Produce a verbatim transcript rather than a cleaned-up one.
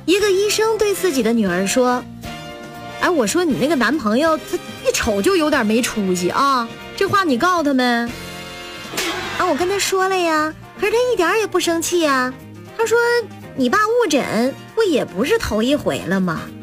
一个医生对自己的女儿说，哎，我说你那个男朋友他一瞅就有点没出息啊，这话你告诉他没？啊，我跟他说了呀，可是他一点也不生气呀。他说你爸误诊不也不是头一回了吗？